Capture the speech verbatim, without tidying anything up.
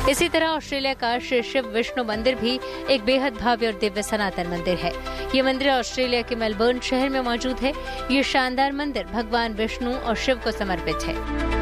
इसी तरह ऑस्ट्रेलिया का श्री शिव विष्णु मंदिर भी एक बेहद भव्य और दिव्य सनातन मंदिर है। ये मंदिर ऑस्ट्रेलिया के मेलबर्न शहर में मौजूद है। ये शानदार मंदिर भगवान विष्णु और शिव को समर्पित है।